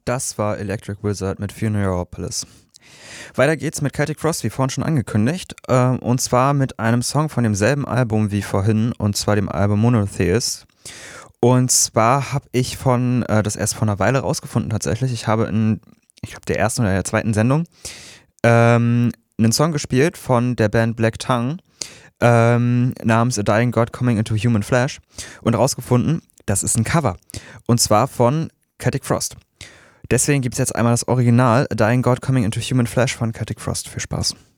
Das war Electric Wizard mit Funeralopolis. Weiter geht's mit Celtic Frost, wie vorhin schon angekündigt, und zwar mit einem Song von demselben Album wie vorhin, und zwar dem Album Monotheist. Und zwar habe ich das erst vor einer Weile rausgefunden tatsächlich. Ich habe ich glaube, der ersten oder der zweiten Sendung einen Song gespielt von der Band Black Tongue namens A Dying God Coming into Human Flesh und rausgefunden, das ist ein Cover. Und zwar von Celtic Frost. Deswegen gibt es jetzt einmal das Original A Dying God Coming into Human Flesh von Celtic Frost. Viel Spaß.